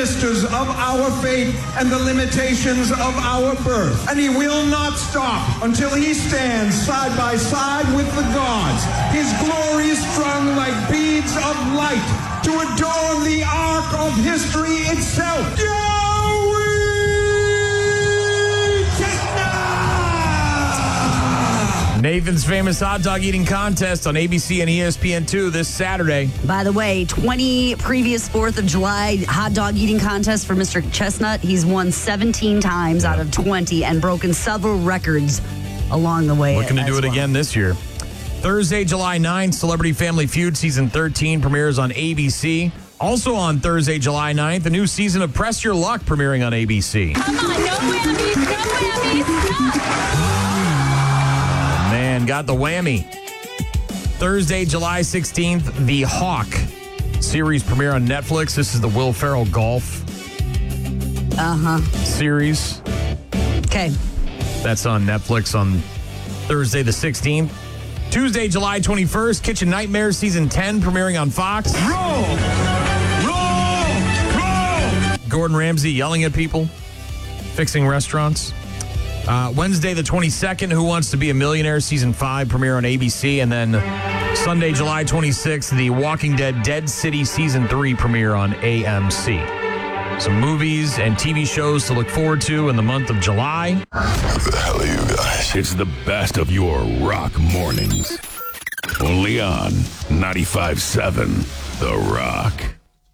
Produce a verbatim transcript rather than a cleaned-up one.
blisters of our fate and the limitations of our birth. And he will not stop until he stands side by side with the gods, his glory strung like beads of light to adorn the arc of history itself. Joey Chestnut! Nathan's Famous Hot Dog Eating Contest on A B C and E S P N two this Saturday. By the way, twenty previous fourth of July hot dog eating contests for Mister Chestnut. He's won seventeen times out of twenty and broken several records along the way. Looking to do it well. again this year. Thursday, July ninth, Celebrity Family Feud Season thirteen premieres on A B C. Also on Thursday, July ninth, the new season of Press Your Luck premiering on A B C. Come on, no whammies, no whammies, no! Man, got the whammy. Thursday, July sixteenth, The Hawk series premiere on Netflix. This is the Will Ferrell golf Uh-huh. series. Okay. That's on Netflix on Thursday the sixteenth. Tuesday, July twenty-first, Kitchen Nightmares Season ten premiering on Fox. Roll! Roll! Roll! Gordon Ramsay yelling at people, fixing restaurants. Uh, Wednesday the twenty-second, Who Wants to Be a Millionaire Season five premiere on A B C. And then Sunday, July twenty-sixth, The Walking Dead Dead City Season three premiere on A M C. Some movies and T V shows to look forward to in the month of July. Who the hell are you guys? It's the best of your rock mornings. Only on ninety-five seven The Rock.